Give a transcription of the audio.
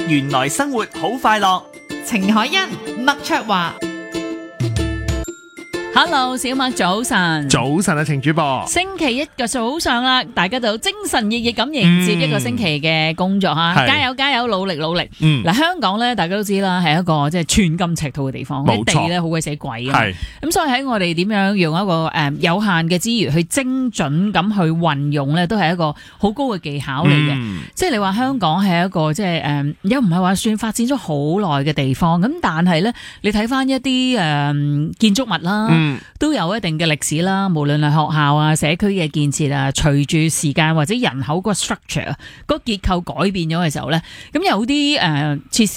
原來生活好快樂。 程海欣、麥卓華。 Hello， 小麥早晨。 早晨啊，程主播。 星期一嘅早上啦，大家就精神奕奕咁迎接一個星期嘅工作吓，加油加油，努力努力。嗱，香港咧，大家都知啦，係一個即係寸金尺土嘅地方，啲地咧好鬼死貴啊。咁所以喺我哋點樣用一個有限嘅資源去精準咁去運用咧，都係一個好高嘅技巧嚟嘅。即係你話香港係一個即係又唔係話算發展咗好耐嘅地方，咁但係咧，你睇翻一啲建築物啦。都有一定嘅歷史啦，無論係學校啊、社區嘅建設啊，隨住時間或者人口個 structure 個結構改變咗嘅時候咧，咁有啲設施